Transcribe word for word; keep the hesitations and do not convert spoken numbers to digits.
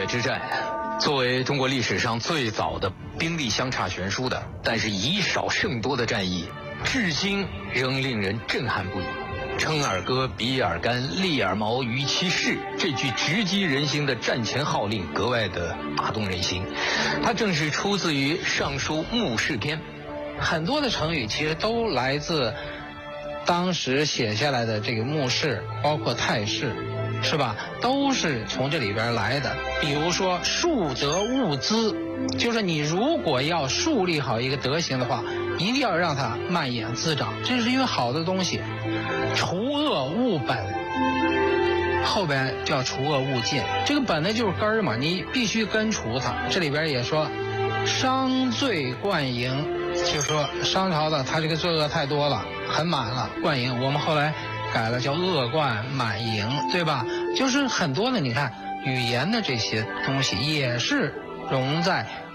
之战，作为中国历史上最早的兵力相差悬殊的，但是以少胜多的战役，至今仍令人震撼不已。称尔戈，比尔干，利尔毛于其事，这句直击人心的战前号令格外的打动人心。它正是出自于《尚书墓室篇》。 很多的成语其实都来自当时写下来的这个墓室，包括太史，是吧？都是从这里边来的。比如说树德物滋，就是你如果要树立好一个德行的话，一定要让它蔓延滋长，这是因为好的东西。除恶务本，后边叫除恶务尽，这个本呢就是根儿嘛，你必须根除它。这里边也说商罪贯盈，就是说商朝的他这个罪恶太多了，很满了，贯盈，我们后来改了叫恶贯满盈，对吧？就是很多的，你看语言的这些东西也是融在